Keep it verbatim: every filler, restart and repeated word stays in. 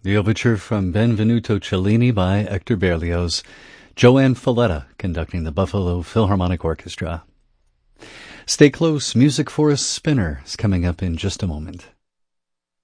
The overture from Benvenuto Cellini by Hector Berlioz. Joanne Falletta conducting the Buffalo Philharmonic Orchestra. Stay close. Music for a Spinner is coming up in just a moment.